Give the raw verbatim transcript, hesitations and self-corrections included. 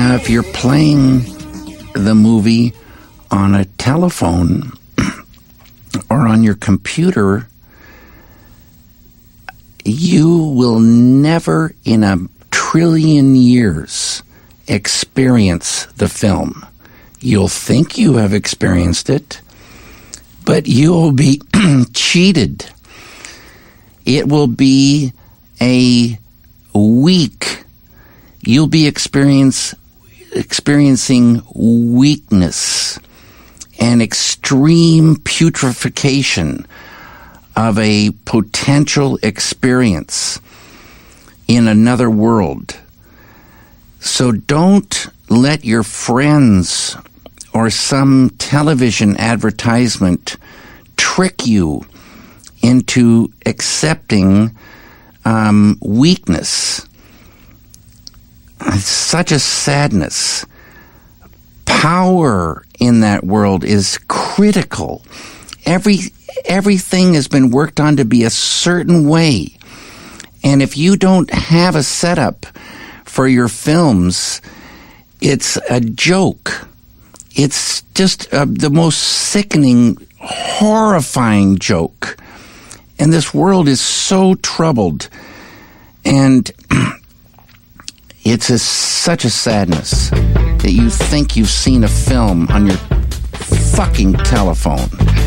Now, if you're playing the movie on a telephone or on your computer, you will never in a trillion years experience the film. You'll think you have experienced it, but you'll be cheated. It will be a weak. You'll be experience, experiencing weakness and extreme putrefaction of a potential experience in another world. So don't let your friends or some television advertisement trick you into accepting um, weakness. It's such a sadness. Power in that world is critical. Every everything has been worked on to be a certain way. And if you don't have a setup for your films, it's a joke. It's just uh, the most sickening, horrifying joke. And this world is so troubled. And it's a, such a sadness that you think you've seen a film on your fucking telephone.